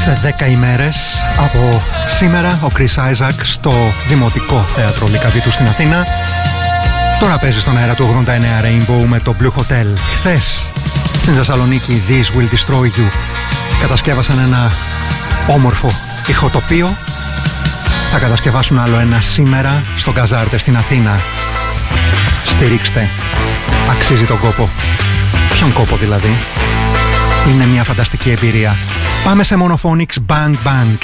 Σε 10 ημέρες από σήμερα ο Chris Isaak στο Δημοτικό Θέατρο Λυκαβήτου στην Αθήνα. Τώρα παίζει στον αέρα του 89 Rainbow με το Blue Hotel. Χθες στην Θεσσαλονίκη This Will Destroy You κατασκεύασαν ένα όμορφο ηχοτοπίο. Θα κατασκευάσουν άλλο ένα σήμερα στο Καζάρτε στην Αθήνα. Στηρίξτε, αξίζει τον κόπο. Ποιον κόπο δηλαδή? Είναι μια φανταστική εμπειρία. Πάμε σε Monophonics Bang Bang.